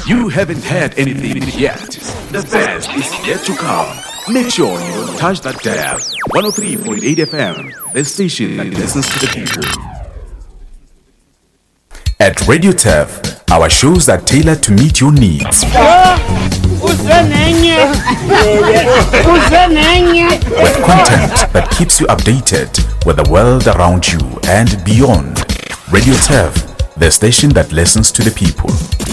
You haven't heard anything yet. The best is yet to come. Make sure you don't touch that dial. 103.8 FM, the station that listens to the people. At Radio Turf, our shows are tailored to meet your needs. With content that keeps you updated with the world around you and beyond. Radio Turf, the station that listens to the people.